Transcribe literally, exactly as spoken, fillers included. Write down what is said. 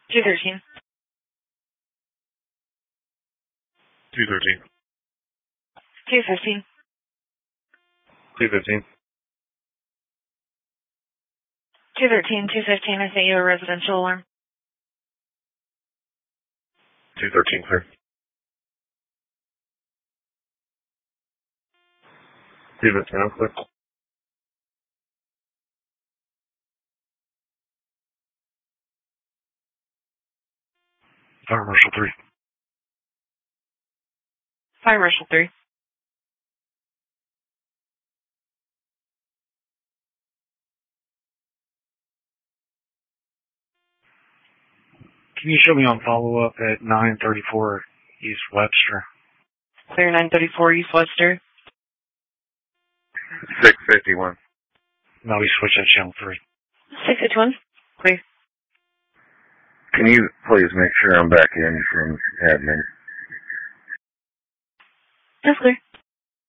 two thirteen. two thirteen. two fifteen. two fifteen. two thirteen, two fifteen, I sent you a residential alarm. two thirteen, clear. two fifteen, I'm clear. Fire Marshal three. Fire Marshal three. Can you show me on follow-up at nine thirty-four East Webster? Clear nine thirty-four East Webster. six fifty-one. No, we switched at channel three. six fifty-one. Clear. Can you please make sure I'm back in from admin? That's clear.